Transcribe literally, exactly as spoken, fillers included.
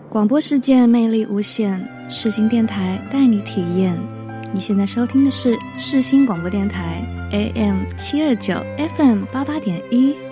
广播世界魅力无限，世新电台带你体验。你现在收听的是世新广播电台 A M 七二九 F M 八八点一，